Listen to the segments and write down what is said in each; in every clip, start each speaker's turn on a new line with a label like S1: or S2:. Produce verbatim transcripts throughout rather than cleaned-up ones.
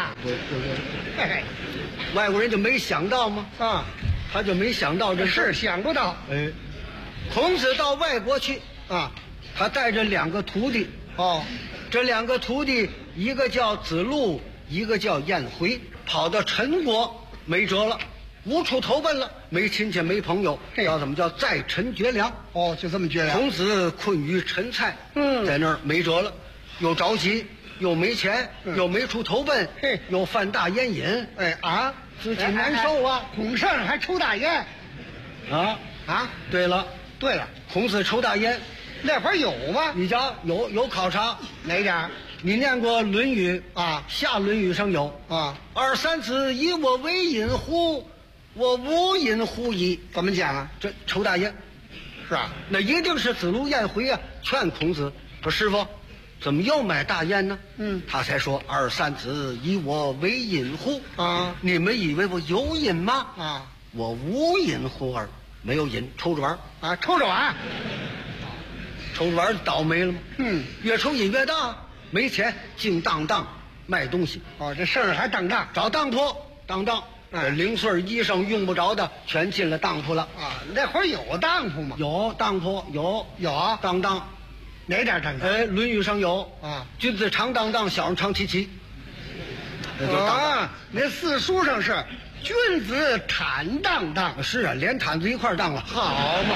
S1: 啊！
S2: 对对对，
S1: 嘿
S2: 外国人就没想到吗？
S1: 啊，
S2: 他就没想到这事
S1: 是想不到
S2: 哎，孔子到外国去，
S1: 啊。
S2: 他带着两个徒弟，
S1: 哦，
S2: 这两个徒弟，一个叫子路，一个叫颜回，跑到陈国没辙了，无处投奔了，没亲戚没朋友，
S1: 嘿
S2: 叫怎么叫在陈绝粮？
S1: 哦，就这么绝粮。
S2: 孔子困于陈蔡，
S1: 嗯
S2: 在那儿没辙了，又着急，又没钱，
S1: 嗯
S2: 又没处投奔，
S1: 嘿
S2: 又犯大烟瘾，
S1: 哎啊，
S2: 自己难受啊
S1: 哎哎孔圣还抽大烟
S2: 啊！
S1: 啊？
S2: 对了，
S1: 对了，
S2: 孔子抽大烟，
S1: 那会儿有吗？
S2: 你瞧有有考察，
S1: 哪点儿
S2: 你念过《论语》
S1: 啊？
S2: 下《论语》上有
S1: 啊？
S2: 二三子以我为饮乎？我无饮乎矣。
S1: 怎么讲啊？
S2: 这抽大烟，
S1: 是吧？
S2: 那一定是子路颜回啊，劝孔子说：“师傅，怎么又买大烟呢？”
S1: 嗯
S2: 他才说：“二三子以我为饮乎？
S1: 啊
S2: 你们以为我有瘾吗？
S1: 啊
S2: 我无饮乎耳，没有瘾，抽着玩儿，
S1: 啊！抽着玩。
S2: 抽着玩儿倒霉了吗？
S1: 嗯，
S2: 越抽瘾越大，没钱，净当当卖东西，
S1: 哦，这事儿还当当
S2: 找当铺当当。”
S1: 哎
S2: 这零碎衣裳用不着的，全进了当铺了。
S1: 啊！那会儿有当铺吗？
S2: 有当铺，有
S1: 有啊，
S2: 当当。
S1: 哪点儿当当？
S2: 哎，《论语》上有
S1: 啊，
S2: 君子长当当，小人长戚戚。这就是当当。
S1: 啊，那四书上是君子坦荡荡。
S2: 是啊，连毯子一块儿当了，
S1: 好嘛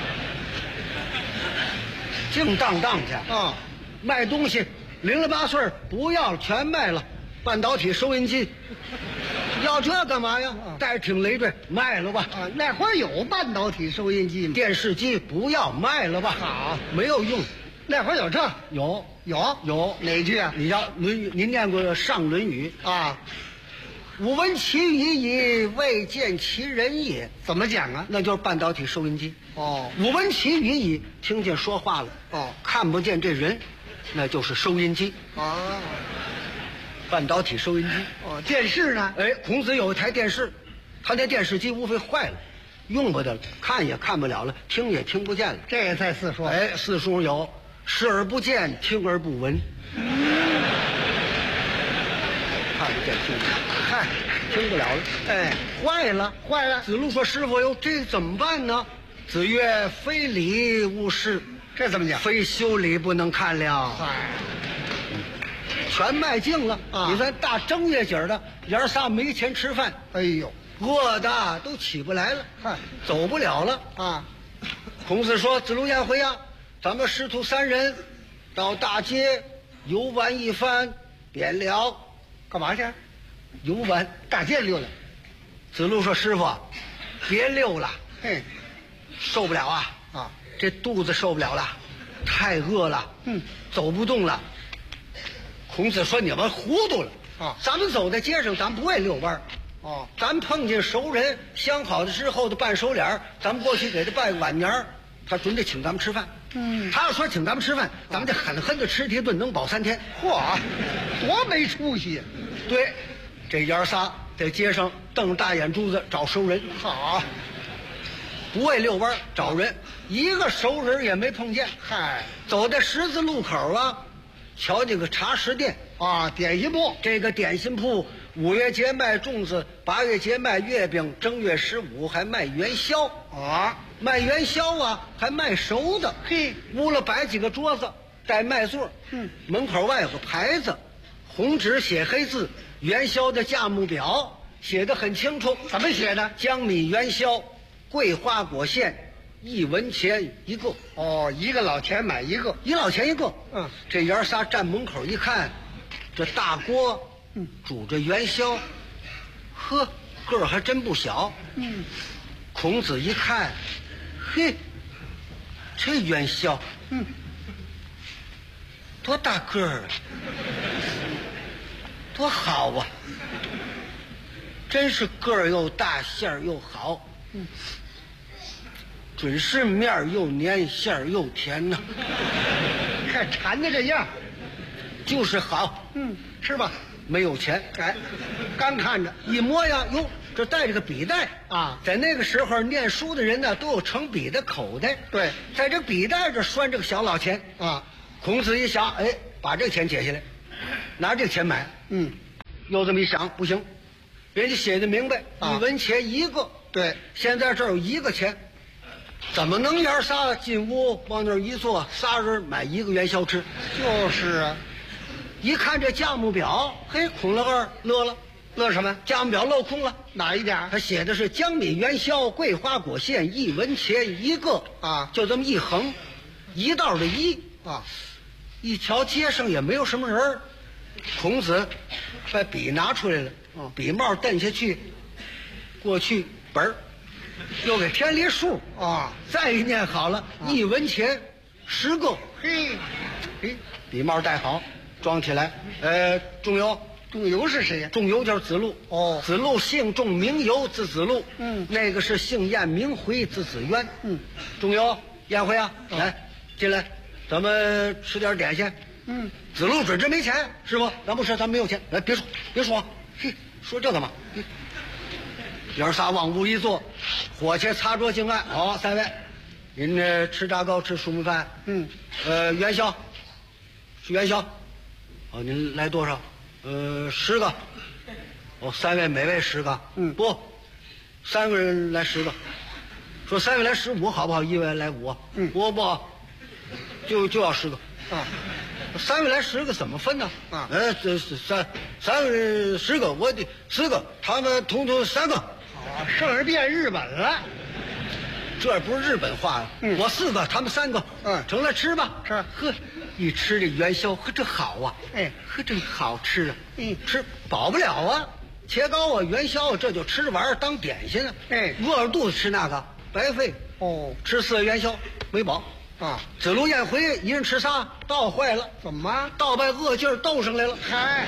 S2: 净当当去。
S1: 啊！
S2: 卖东西，零了八碎不要了，全卖了。半导体收音机，要这干嘛呀？带着挺累赘，卖了吧。
S1: 啊，那会儿有半导体收音机吗？
S2: 电视机不要，卖了吧。
S1: 好，
S2: 没有用。
S1: 那会儿有这
S2: 有
S1: 有
S2: 有
S1: 哪句啊？
S2: 你要《论语》，您念过《上论语》？
S1: 啊，
S2: 吾闻其语矣，未见其人也。
S1: 怎么讲啊？
S2: 那就是半导体收音机。
S1: 哦
S2: 吾闻其语矣，听见说话了，
S1: 哦
S2: 看不见这人，那就是收音机，
S1: 啊
S2: 半导体收音机。
S1: 哦，电视呢？
S2: 哎，孔子有一台电视，他那电视机无非坏了，用不得了，看也看不了了，听也听不见了。
S1: 这也在四说。
S2: 哎，四书有视而不见，听而不闻，看不见听不见，嗨，听不了了。
S1: 哎，
S2: 坏了。
S1: 坏了，
S2: 子路说：“师傅哟，这怎么办呢？”子曰：“非礼勿视，
S1: 这怎么讲？
S2: 非修理不能看了。
S1: 哎，
S2: 全卖净了
S1: 啊
S2: 你看大正月节的，爷儿仨没钱吃饭，
S1: 哎呦，
S2: 饿的都起不来了，
S1: 嗨
S2: 走不了了。
S1: 啊，
S2: 孔子说：“子路颜回呀，咱们师徒三人到大街游玩一番，便了。
S1: 干嘛去？
S2: 游玩。
S1: 大街溜达。
S2: 子路说：“师傅，别溜了，
S1: 嘿，
S2: 受不了啊！
S1: 啊，
S2: 这肚子受不了了，太饿了，
S1: 嗯，
S2: 走不动了。”孔子说：“你们糊涂了
S1: 啊
S2: 咱们走在街上，咱不会遛弯儿
S1: 哦，
S2: 咱碰见熟人相好的之后的办熟脸儿咱们过去给他拜个晚年儿他准得请咱们吃饭。
S1: 嗯
S2: 他要说请咱们吃饭，咱们得狠狠的吃一顿，能饱三天。
S1: 嚯，多没出息！
S2: 对，这爷儿仨在街上瞪着大眼珠子找熟人，
S1: 好，
S2: 不会遛弯儿找人，一个熟人也没碰见。
S1: 嗨
S2: 走在十字路口啊，瞧见个茶食店。
S1: 啊，点心铺
S2: 这个点心铺五月节卖粽子，八月节卖月饼，正月十五还卖元宵。
S1: 啊，
S2: 卖元宵啊，还卖熟的。
S1: 嘿，
S2: 屋了摆几个桌子，带麦座。
S1: 嗯，
S2: 门口外有个牌子，红纸写黑字，元宵的价目表写得很清楚。
S1: 怎么写的？
S2: 江米元宵，桂花果馅，一文钱一个，
S1: 哦，一个老钱买一个。
S2: 一老钱一个。
S1: 嗯，
S2: 这爷儿仨站门口一看，这大锅，
S1: 嗯，
S2: 煮着元宵，呵，个儿还真不小。
S1: 嗯，
S2: 孔子一看，嘿，这元宵，
S1: 嗯，
S2: 多大个儿啊，多好啊！真是个儿又大，馅儿又好，
S1: 嗯，
S2: 准是面儿又黏，馅儿又甜呐、
S1: 看馋的这样。
S2: 就是好。
S1: 嗯，吃吧。
S2: 没有钱，
S1: 哎，刚看着
S2: 一摸呀，哟，这带着个笔袋
S1: 啊
S2: 在那个时候念书的人呢，都有盛笔的口袋。
S1: 对，
S2: 在这笔袋这拴着个小老钱。
S1: 啊，
S2: 孔子一想，哎，把这个钱解下来，拿这个钱买。
S1: 嗯，
S2: 又这么一想，不行，人家写的明白，
S1: 啊
S2: 一文钱一个。
S1: 对，
S2: 现在这儿有一个钱，怎么能爷仨进屋往那儿一坐，仨人买一个元宵吃？
S1: 就是啊，
S2: 一看这价目表，嘿，孔老二乐了，
S1: 乐什么？
S2: 价目表镂空了，
S1: 哪一点？
S2: 他写的是江米元宵、桂花果馅，一文钱一个
S1: 啊
S2: 就这么一横，一道的一
S1: 啊，
S2: 一条街上也没有什么人儿，孔子把笔拿出来了，
S1: 嗯
S2: 笔帽蹬下去，过去本儿，又给添了一数
S1: 啊，
S2: 再一念好了，一文钱十个，
S1: 嘿，
S2: 嘿，笔帽戴好，装起来。呃，仲由，
S1: 仲由是谁呀？
S2: 仲由就是子路。
S1: 哦
S2: 子路姓仲，名由，字子路。
S1: 嗯
S2: 那个是姓晏，名回，字子渊。
S1: 嗯，
S2: 仲由，晏回啊，
S1: 哦
S2: 来进来，咱们吃点点心。
S1: 嗯，
S2: 子路准这没钱，师傅，咱不吃，咱没有钱。来，别说，别说，嘿，说这干嘛？嘿爷儿仨往屋一坐，伙计擦桌敬案。好，三位，您这吃炸糕，吃熟米饭。
S1: 嗯，
S2: 呃，元宵，是元宵。哦，您来多少？呃，十个。哦，三位每位十个。
S1: 嗯
S2: 不，三个人来十个。说三位来十五好不好？一位来五。
S1: 嗯
S2: 不不，就就要十个。
S1: 啊，
S2: 三个来十个怎么分呢？
S1: 啊
S2: 呃，这是三三个人十个，我得十个，他们统统三个。
S1: 好，剩下变日本了。
S2: 这不是日本话呀、
S1: 嗯
S2: 我四个，他们三个。
S1: 嗯
S2: 成了，吃吧。
S1: 吃
S2: 呵，一吃这元宵，呵，这好啊。
S1: 哎
S2: 呵，真好吃啊。
S1: 嗯
S2: 吃饱不了啊，切糕啊，元宵啊，这就吃着玩意儿当点心啊。
S1: 哎
S2: 饿着肚子吃那个白费。
S1: 哦，
S2: 吃四个元宵没饱。
S1: 啊，
S2: 子路晏回一人吃仨，倒坏了，
S1: 怎么？
S2: 倒把饿劲儿斗上来了。
S1: 嗨，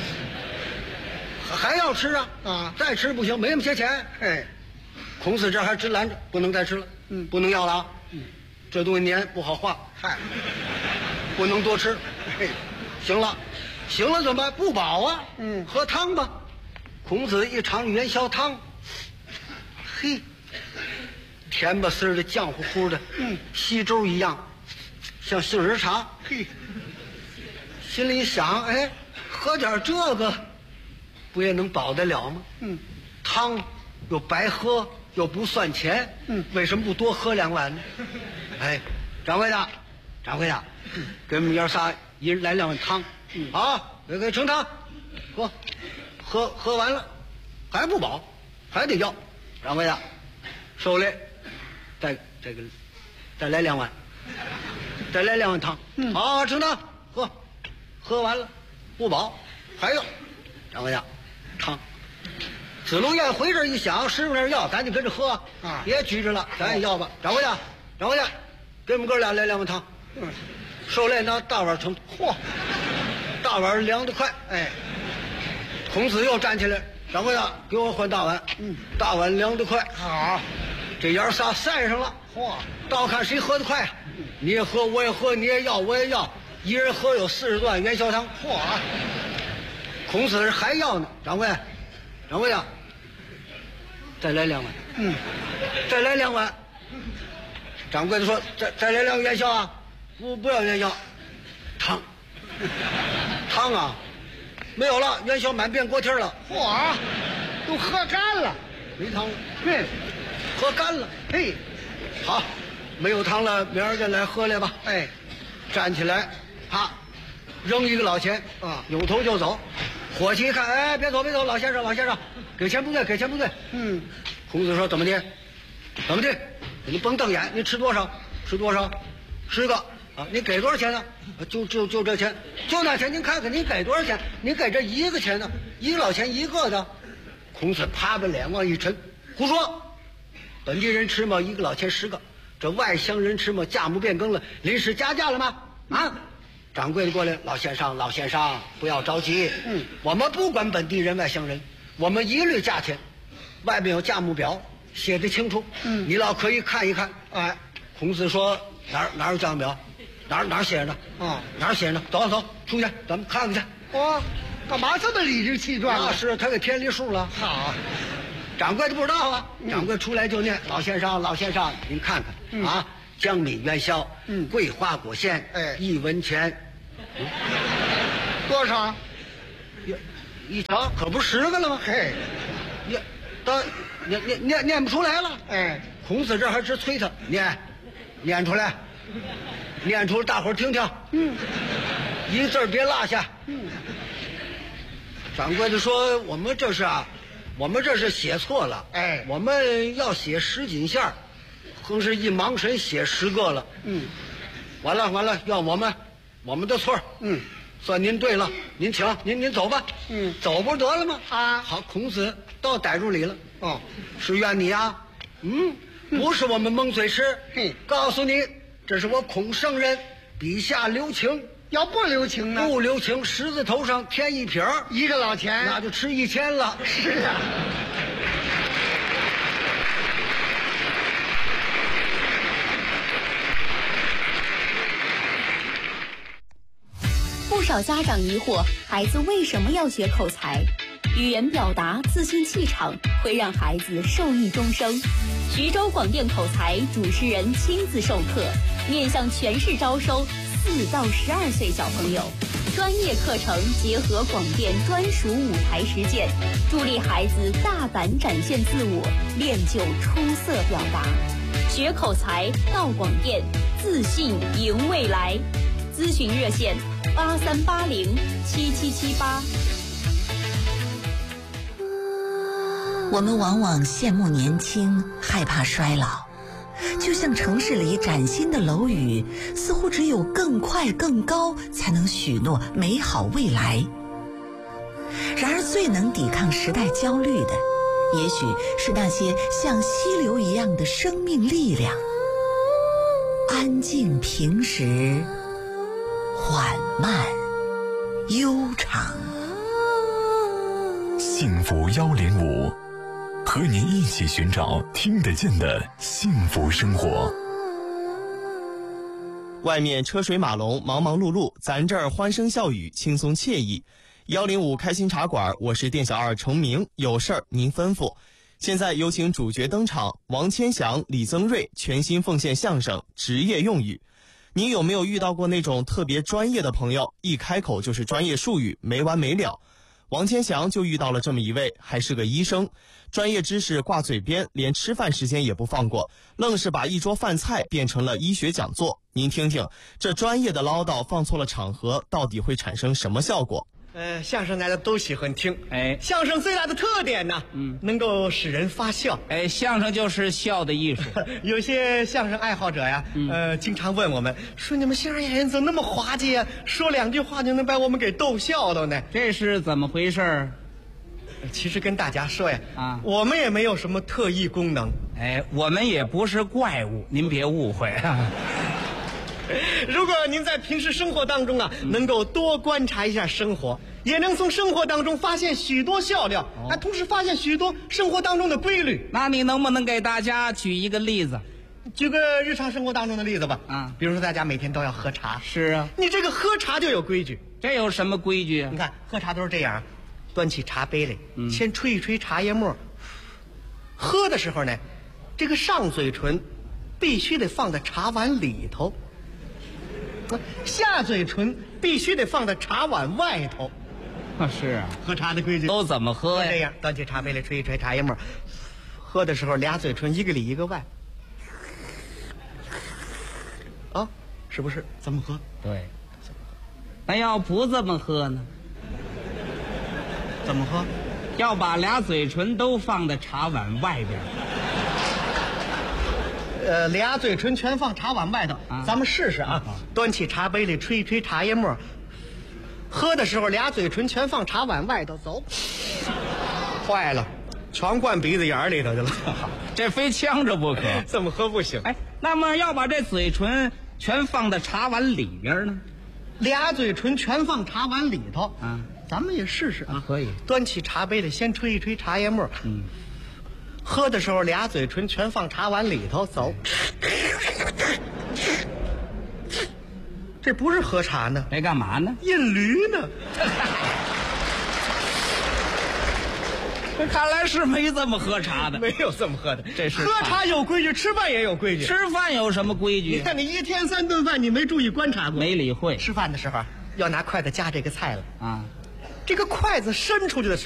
S2: 还要吃啊！
S1: 啊
S2: 再吃不行，没那么些钱。
S1: 哎，
S2: 孔子这还直拦着，不能再吃了，
S1: 嗯
S2: 不能要了啊，嗯，这东西粘不好化，
S1: 嗨，
S2: 不能多吃。嘿，行了，行了怎么办？不饱啊，
S1: 嗯
S2: 喝汤吧。孔子一尝元宵汤，嘿，甜吧丝儿的，酱乎乎的，
S1: 嗯，
S2: 稀粥一样，像杏仁茶。
S1: 嘿，
S2: 心里想，哎，喝点这个，不也能饱得了吗？
S1: 嗯，
S2: 汤又白喝，又不算钱，
S1: 嗯
S2: 为什么不多喝两碗呢？哎，掌柜的，掌柜的，给我们爷儿仨一人来两碗汤，
S1: 嗯
S2: 啊，给给盛汤，喝，喝喝完了还不饱，还得要，掌柜的，受累，再再给，再来两碗，再来两碗汤，
S1: 嗯
S2: 好，盛汤，喝，喝完了不饱，还要，掌柜的，汤。子路晏回这一想，师傅那儿要，咱就跟着喝
S1: 啊
S2: 别拘着了，咱也要吧。掌柜的，掌柜的，给我们哥俩来两碗汤。
S1: 嗯，
S2: 受累拿大碗盛，嚯，大碗凉得快。
S1: 哎，
S2: 孔子又站起来，掌柜的，给我换大碗。
S1: 嗯，
S2: 大碗凉得快。
S1: 好，
S2: 这爷儿仨赛上了，
S1: 嚯，
S2: 倒看谁喝得快。你也喝，我也喝，你也要，我也要，一人喝有四十段元宵汤。
S1: 嚯，
S2: 孔子还要呢，掌柜，掌柜的，再来两碗。
S1: 嗯，
S2: 再来两碗。掌柜的说：“再再来两个元宵啊，不不要元宵，汤，汤啊，没有了，元宵满遍锅贴了，
S1: 嚯，都喝干了。
S2: 没汤了，
S1: 对，
S2: 喝干了。
S1: 嘿，
S2: 好，没有汤了，明儿再来喝来吧。”
S1: 哎，
S2: 站起来，啪，扔一个老钱
S1: 啊
S2: 扭头就走。伙计一看，哎，别走别走，老先生老先生，给钱不对，给钱不对。
S1: 嗯，
S2: 孔子说：“怎么的？怎么的？你甭瞪眼，你吃多少？吃多少？十个啊！你给多少钱呢？啊就就就这钱，就那钱。您看看，您给多少钱？您给这一个钱呢？一个老钱一个的。”孔子啪把脸往一沉，胡说！本地人吃吗？一个老钱十个。这外乡人吃吗？价目变更了，临时加价了吗？啊！掌柜的过来，老先生，老先生，不要着急。
S1: 嗯，
S2: 我们不管本地人、外乡人，我们一律价钱。外面有价目表，写的清楚。
S1: 嗯
S2: 你老可以看一看。
S1: 哎，
S2: 孔子说哪儿哪儿有价目表？哪儿哪儿写着呢？
S1: 啊
S2: 哪儿写着呢？走走，出去，咱们看看去。
S1: 嚯，干嘛这么理直气壮啊？
S2: 那是他给添了数了。
S1: 好，
S2: 掌柜的不知道啊，
S1: 嗯
S2: 掌柜出来就念：“老先生，老先生，您看看、
S1: 嗯
S2: 啊，江米元宵，
S1: 嗯
S2: 桂花果馅，
S1: 哎
S2: 一文钱。
S1: 多少？
S2: 一一瞧可不十个了吗？
S1: 嘿，
S2: 念，到念念念念不出来了。
S1: 哎，
S2: 孔子这还直催他念，念出来，念出来，大伙儿听听。
S1: 嗯，
S2: 一字儿别落下。
S1: 嗯，
S2: 掌柜的说：“我们这是啊，我们这是写错了。
S1: 哎
S2: 我们要写十锦线儿，横是一忙神写十个了。
S1: 嗯，
S2: 完了完了，要我们我们的错儿。
S1: 嗯，
S2: 算您对了，您请，您您走吧。
S1: 嗯
S2: 走不得了吗？
S1: 啊
S2: 好，孔子倒逮住理了。
S1: 哦，
S2: 是怨你啊？嗯，不是我们蒙嘴吃。
S1: 嘿
S2: 告诉你，这是我孔圣人笔下留情，
S1: 要不留情呢？
S2: 不留情，十字头上添一撇儿，
S1: 一个老钱。
S2: 那就吃一千了。
S1: 是啊。
S3: 不少家长疑惑，孩子为什么要学口才？语言表达、自信气场会让孩子受益终生。徐州广电口才主持人亲自授课，面向全市招收四到十二岁小朋友，专业课程结合广电专属舞台实践，助力孩子大胆展现自我，练就出色表达。学口才到广电，自信赢未来。咨询热线八三八零七七七八。
S4: 我们往往羡慕年轻，害怕衰老，就像城市里崭新的楼宇，似乎只有更快更高才能许诺美好未来。然而最能抵抗时代焦虑的，也许是那些像溪流一样的生命力量，安静平实，缓慢悠长。
S5: 幸福幺零五，和您一起寻找听得见的幸福生活。
S6: 外面车水马龙，忙忙碌碌，咱这儿欢声笑语，轻松惬意。幺零五开心茶馆，我是店小二程明，有事儿您吩咐。现在有请主角登场，王千祥、李增瑞全新奉献相声职业用语。你有没有遇到过那种特别专业的朋友，一开口就是专业术语，没完没了？王千祥就遇到了这么一位，还是个医生，专业知识挂嘴边，连吃饭时间也不放过，愣是把一桌饭菜变成了医学讲座。您听听，这专业的唠叨放错了场合，到底会产生什么效果？
S1: 呃，相声大家都喜欢听。
S7: 哎
S1: 相声最大的特点呢，嗯，能够使人发笑。
S7: 哎，相声就是笑的艺术。
S1: 有些相声爱好者呀，
S7: 嗯
S1: 呃，经常问我们说：“你们相声演员怎么那么滑稽呀？说两句话就能把我们给逗笑了呢？”
S7: 这是怎么回事？
S1: 其实跟大家说呀，
S7: 啊
S1: 我们也没有什么特异功能。
S7: 哎，我们也不是怪物，您别误会啊。
S1: 如果您在平时生活当中啊，能够多观察一下生活，也能从生活当中发现许多笑料，还、同时发现许多生活当中的规律。
S7: 那你能不能给大家举一个例子？
S1: 举个日常生活当中的例子吧。
S7: 啊
S1: 比如说大家每天都要喝茶，
S7: 是啊，
S1: 你这个喝茶就有规矩。
S7: 这有什么规矩啊
S1: 你？看喝茶都是这样，端起茶杯来，
S7: 嗯
S1: 先吹一吹茶叶沫。喝的时候呢，这个上嘴唇必须得放在茶碗里头，下嘴唇必须得放在茶碗外头。
S7: 啊，是啊，
S1: 喝茶的规矩
S7: 都怎么喝呀？
S1: 这样，端起茶杯来吹一吹茶叶沫。喝的时候俩嘴唇一个里一个外。啊，是不是？怎么喝？
S7: 对。那要不这么喝呢？
S1: 怎么喝？
S7: 要把俩嘴唇都放在茶碗外边。
S1: 呃，俩嘴唇全放茶碗外头，
S7: 啊
S1: 咱们试试啊！端起茶杯里吹一吹茶叶沫，喝的时候俩嘴唇全放茶碗外头，走。坏了，全灌鼻子眼里头去了。
S7: 这非呛着不可。
S1: 这么喝不行。
S7: 哎，那么要把这嘴唇全放在茶碗里边呢？
S1: 俩嘴唇全放茶碗里头，
S7: 啊，
S1: 咱们也试试啊！
S7: 可以
S1: 端起茶杯里先吹一吹茶叶沫，
S7: 嗯，
S1: 喝的时候俩嘴唇全放茶碗里头，走。这不是喝茶呢，
S7: 这干嘛呢？
S1: 印驴呢。
S7: 这看来是没这么喝茶的。
S1: 没有这么喝的，
S7: 这是
S1: 喝茶有规矩，吃饭也有规矩。
S7: 吃饭有什么规矩？
S1: 你看你一天三顿饭，你没注意观察过？
S7: 没理会
S1: 吃饭的时候要拿筷子夹这个菜了，
S7: 啊，
S1: 这个筷子伸出去的时候。